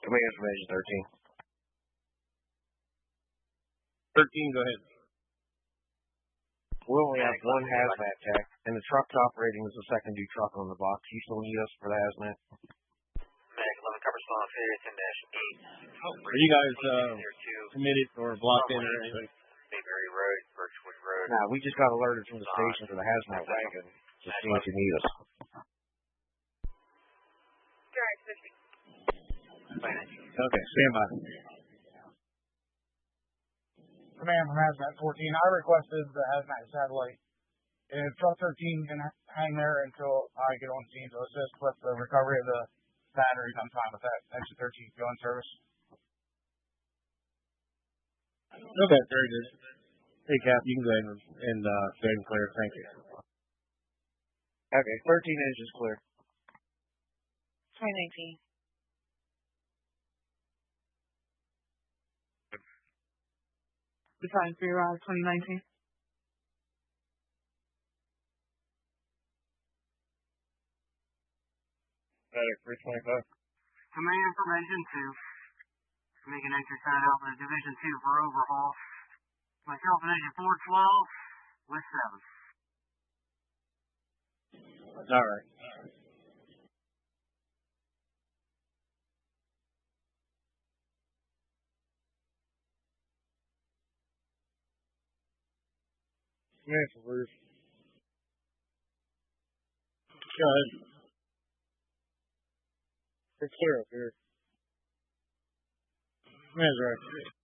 Command from Agent 13, go ahead. We only have one hazmat tech, and the truck's operating as a secondary truck on the box. You still need us for the hazmat? Medic 11 cover response area 10-8. Are you guys committed or blocked in or anything? Bayberry Road, Birchwood Road. Nah, we just got alerted from the station for the hazmat wagon. Just see if you need us. Okay, stand by. Command from Hazmat 14. I requested the Hazmat satellite. And Truck 13 can hang there until I get on scene to assist with the recovery of the batteries. I'm fine with that. Exit 13 go in service. Okay, very good. Hey, Cap, you can go ahead and clear. Thank you. Okay, 13 engines clear. 2019. Besides 3 hours 2019. Medic 325. Command from Engine 2. Make an extra sign out for Division 2 for overhaul. Myself and Engine 412 with 7. All right. Command from Bruce. Go ahead. It's clear up here. Command's right.